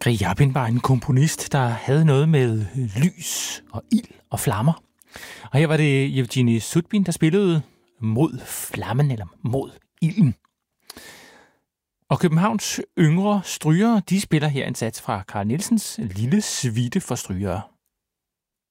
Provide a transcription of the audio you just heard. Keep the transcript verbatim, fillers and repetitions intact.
Scriabin var en komponist, der havde noget med lys og ild og flammer. Og her var det Evgenij Sudbin, der spillede mod flammen eller mod ilden. Og Københavns yngre strygere, de spiller her en sats fra Carl Nielsens Lille Suite for strygere.